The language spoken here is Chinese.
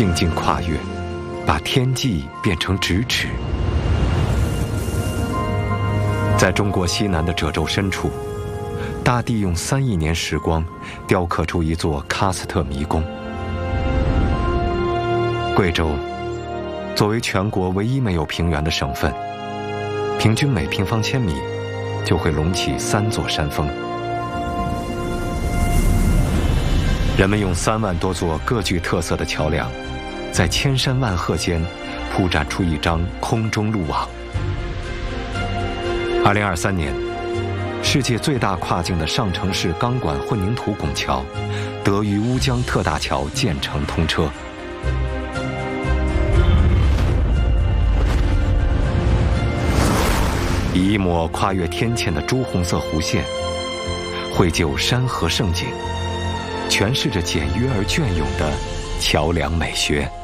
静静跨越，把天际变成咫尺。在中国西南的褶皱深处，大地用3亿年时光雕刻出一座喀斯特迷宫。贵州作为全国唯一没有平原的省份，平均每平方千米就会隆起3座山峰。人们用3万多座各具特色的桥梁，在千山万壑间铺展出一张空中路网。2023年，世界最大跨境的上城市钢管混凝土拱桥——德渝乌江特大桥建成通车。以一抹跨越天堑的朱红色弧线，绘就山河盛景，诠释着简约而隽永的桥梁美学。